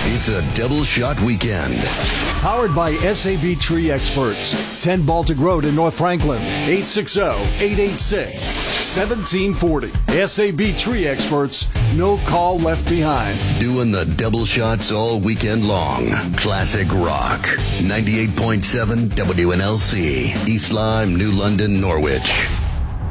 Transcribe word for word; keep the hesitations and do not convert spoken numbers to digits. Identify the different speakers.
Speaker 1: It's a double shot weekend.
Speaker 2: Powered by S A B Tree Experts. ten Baltic Road in North Franklin. eight six zero, eight eight six, one seven four zero. S A B Tree Experts. No call left behind.
Speaker 1: Doing the double shots all weekend long. Classic rock. ninety-eight point seven W N L C. East Lyme, New London, Norwich.